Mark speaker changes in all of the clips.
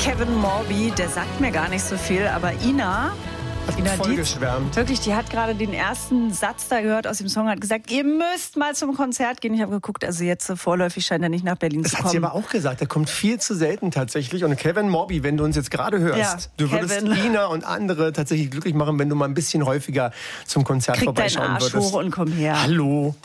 Speaker 1: Kevin Morby, der sagt mir gar nicht so viel, aber Ina
Speaker 2: voll geschwärmt.
Speaker 1: Wirklich, die hat gerade den ersten Satz da gehört aus dem Song, hat gesagt, ihr müsst mal zum Konzert gehen. Ich habe geguckt, also jetzt vorläufig scheint er nicht nach Berlin zu kommen.
Speaker 2: Das hat sie aber auch gesagt, er kommt viel zu selten tatsächlich. Und Kevin Morby, wenn du uns jetzt gerade hörst, du würdest Ina und andere tatsächlich glücklich machen, wenn du mal ein bisschen häufiger zum Konzert vorbeischauen würdest.
Speaker 1: Krieg deinen Arsch hoch und komm her.
Speaker 2: Hallo.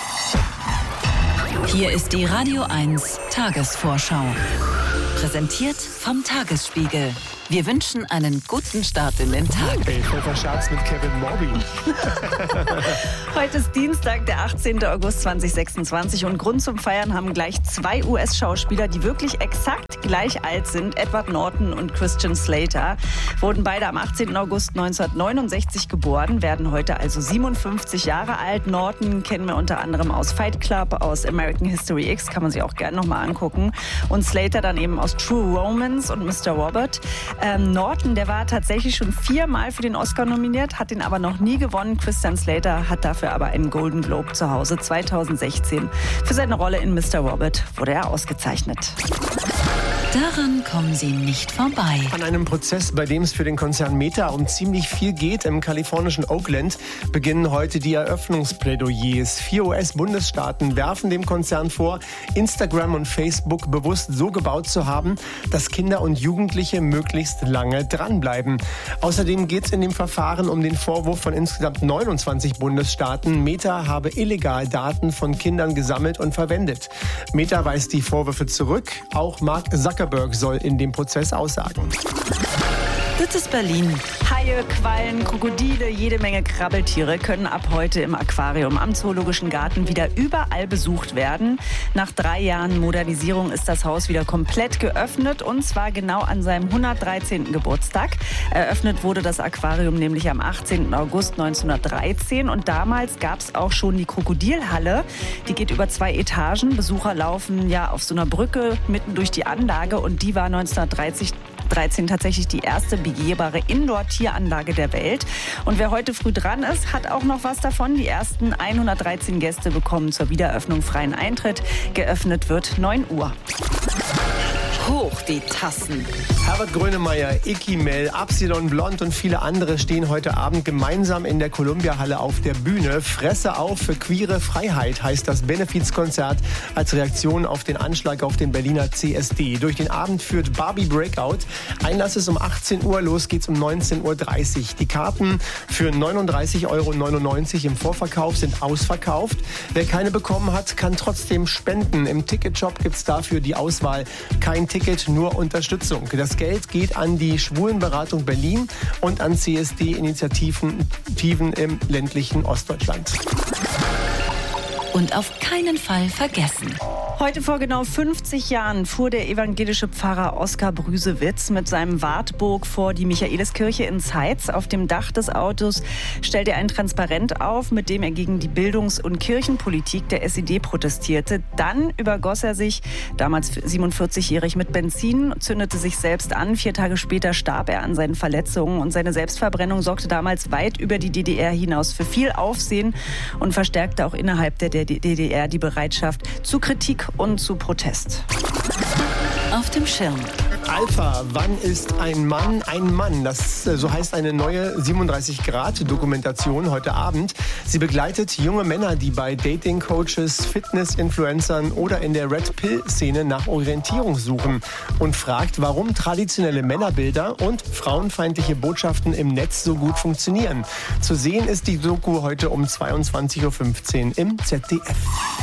Speaker 3: Hier ist die Radio 1 Tagesvorschau. Präsentiert vom Tagesspiegel. Wir wünschen einen guten Start in den Tag.
Speaker 2: Ey, voll verscherzt mit Kevin Morby.
Speaker 1: Heute ist Dienstag, der 18. August 2026 und Grund zum Feiern haben gleich 2 US-Schauspieler, die wirklich exakt gleich alt sind. Edward Norton und Christian Slater wurden beide am 18. August 1969 geboren, werden heute also 57 Jahre alt. Norton kennen wir unter anderem aus Fight Club, aus American History X, kann man sich auch gerne nochmal angucken. Und Slater dann eben aus True Romance und Mr. Robert. Norton, der war tatsächlich schon 4-mal für den Oscar nominiert, hat ihn aber noch nie gewonnen. Christian Slater hat dafür aber einen Golden Globe zu Hause. 2016 für seine Rolle in Mr. Robert wurde er ausgezeichnet.
Speaker 3: Daran kommen Sie nicht vorbei.
Speaker 2: An einem Prozess, bei dem es für den Konzern Meta um ziemlich viel geht, im kalifornischen Oakland, beginnen heute die Eröffnungsplädoyers. 4 US-Bundesstaaten werfen dem Konzern vor, Instagram und Facebook bewusst so gebaut zu haben, dass Kinder und Jugendliche möglichst lange dranbleiben. Außerdem geht es in dem Verfahren um den Vorwurf von insgesamt 29 Bundesstaaten, Meta habe illegal Daten von Kindern gesammelt und verwendet. Meta weist die Vorwürfe zurück. Auch Mark Zuckerberg soll in dem Prozess aussagen.
Speaker 3: Das ist Berlin.
Speaker 1: Haie, Quallen, Krokodile, jede Menge Krabbeltiere können ab heute im Aquarium am Zoologischen Garten wieder überall besucht werden. Nach 3 Jahren Modernisierung ist das Haus wieder komplett geöffnet und zwar genau an seinem 113. Geburtstag. Eröffnet wurde das Aquarium nämlich am 18. August 1913 und damals gab es auch schon die Krokodilhalle. Die geht über 2 Etagen. Besucher laufen ja auf so einer Brücke mitten durch die Anlage und die war 1913 tatsächlich die erste begehbare Indoor-Tieranlage der Welt. Und wer heute früh dran ist, hat auch noch was davon. Die ersten 113 Gäste bekommen zur Wiedereröffnung freien Eintritt. Geöffnet wird 9 Uhr.
Speaker 3: Hoch die Tassen.
Speaker 2: Herbert Grönemeyer, Icky Mel, Absilon Blond und viele andere stehen heute Abend gemeinsam in der Columbia-Halle auf der Bühne. Fresse auf für queere Freiheit heißt das Benefizkonzert als Reaktion auf den Anschlag auf den Berliner CSD. Durch den Abend führt Barbie Breakout. Einlass ist um 18 Uhr, los geht's um 19.30 Uhr. Die Karten für 39,99 € im Vorverkauf sind ausverkauft. Wer keine bekommen hat, kann trotzdem spenden. Im Ticketshop gibt's dafür die Auswahl kein Ticket, nur Unterstützung. Das Geld geht an die Schwulenberatung Berlin und an CSD-Initiativen im ländlichen Ostdeutschland.
Speaker 3: Und auf keinen Fall vergessen.
Speaker 1: Heute vor genau 50 Jahren fuhr der evangelische Pfarrer Oskar Brüsewitz mit seinem Wartburg vor die Michaeliskirche in Zeitz. Auf dem Dach des Autos stellte er ein Transparent auf, mit dem er gegen die Bildungs- und Kirchenpolitik der SED protestierte. Dann übergoss er sich, damals 47-jährig, mit Benzin, zündete sich selbst an. 4 Tage später starb er an seinen Verletzungen und seine Selbstverbrennung sorgte damals weit über die DDR hinaus für viel Aufsehen und verstärkte auch innerhalb der DDR die Bereitschaft zu Kritik und zu Protest.
Speaker 3: Auf dem Schirm.
Speaker 2: Alpha, wann ist ein Mann ein Mann? Das so heißt eine neue 37-Grad-Dokumentation heute Abend. Sie begleitet junge Männer, die bei Dating-Coaches, Fitness-Influencern oder in der Red-Pill-Szene nach Orientierung suchen und fragt, warum traditionelle Männerbilder und frauenfeindliche Botschaften im Netz so gut funktionieren. Zu sehen ist die Doku heute um 22.15 Uhr im ZDF.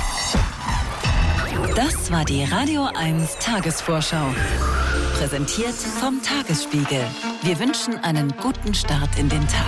Speaker 3: Das war die Radio 1 Tagesvorschau. Präsentiert vom Tagesspiegel. Wir wünschen einen guten Start in den Tag.